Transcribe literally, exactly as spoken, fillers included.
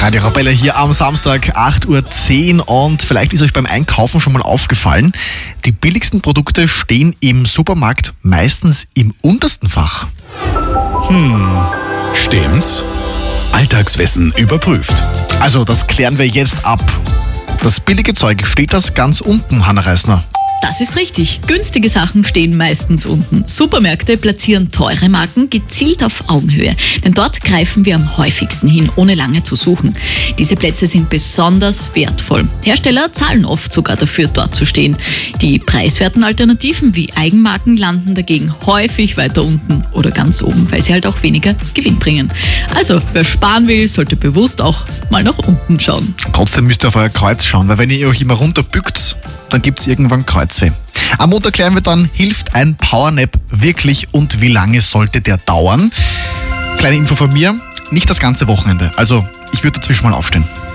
Radio Arabella hier am Samstag, acht Uhr zehn, und vielleicht ist euch beim Einkaufen schon mal aufgefallen, die billigsten Produkte stehen im Supermarkt meistens im untersten Fach. Hm, stimmt's? Alltagswissen überprüft. Also, das klären wir jetzt ab. Das billige Zeug, steht das ganz unten, Hanna Reisner? Das ist richtig. Günstige Sachen stehen meistens unten. Supermärkte platzieren teure Marken gezielt auf Augenhöhe. Denn dort greifen wir am häufigsten hin, ohne lange zu suchen. Diese Plätze sind besonders wertvoll. Hersteller zahlen oft sogar dafür, dort zu stehen. Die preiswerten Alternativen wie Eigenmarken landen dagegen häufig weiter unten oder ganz oben, weil sie halt auch weniger Gewinn bringen. Also, wer sparen will, sollte bewusst auch mal nach unten schauen. Trotzdem müsst ihr auf euer Kreuz schauen, weil wenn ihr euch immer runterbückt, dann gibt es irgendwann Kreuzweh. Am Montag klären wir dann, hilft ein Powernap wirklich und wie lange sollte der dauern? Kleine Info von mir, nicht das ganze Wochenende. Also ich würde dazwischen mal aufstehen.